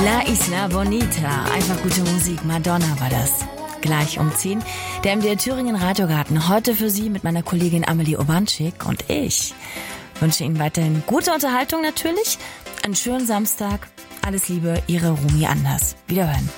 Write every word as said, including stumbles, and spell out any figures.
La Isla Bonita, einfach gute Musik, Madonna war das. Gleich um zehn, der M D R Thüringen Radiogarten, heute für Sie mit meiner Kollegin Amelie Obanschik und ich wünsche Ihnen weiterhin gute Unterhaltung natürlich, einen schönen Samstag, alles Liebe, Ihre Rumi Anders. Wiederhören.